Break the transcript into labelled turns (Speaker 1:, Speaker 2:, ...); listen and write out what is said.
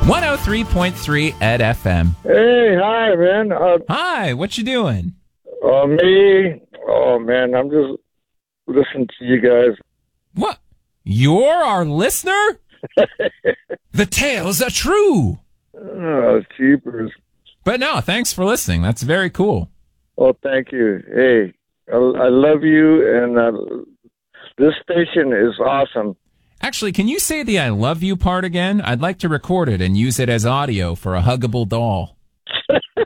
Speaker 1: 103.3 at FM.
Speaker 2: Hey, hi, man.
Speaker 1: Hi, what you doing?
Speaker 2: Me? Oh, man, I'm just listening to you guys.
Speaker 1: What? You're our listener? The tales are true.
Speaker 2: Oh, jeepers.
Speaker 1: But no, thanks for listening. That's very cool.
Speaker 2: Oh, thank you. Hey, I love you, and this station is awesome.
Speaker 1: Actually, can you say the I love you part again? I'd like to record it and use it as audio for a huggable doll.